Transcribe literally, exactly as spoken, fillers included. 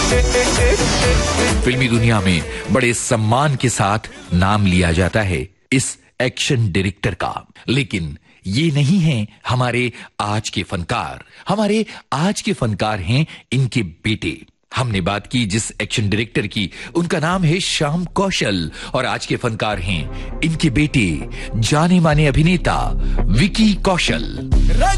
फिल्मी दुनिया में बड़े सम्मान के साथ नाम लिया जाता है इस एक्शन डायरेक्टर का, लेकिन ये नहीं है हमारे आज के फनकार। हमारे आज के फनकार हैं इनके बेटे। हमने बात की जिस एक्शन डायरेक्टर की, उनका नाम है श्याम कौशल, और आज के फनकार हैं इनके बेटे जाने माने अभिनेता विकी कौशल।